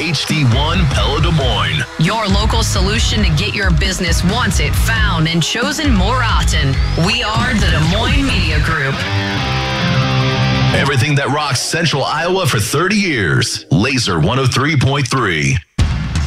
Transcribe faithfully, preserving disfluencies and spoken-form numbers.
H D one Pella Des Moines. Your local solution to get your business wanted, found, and chosen more often. We are the Des Moines Media Group. Everything that rocks Central Iowa for thirty years. Laser one oh three point three.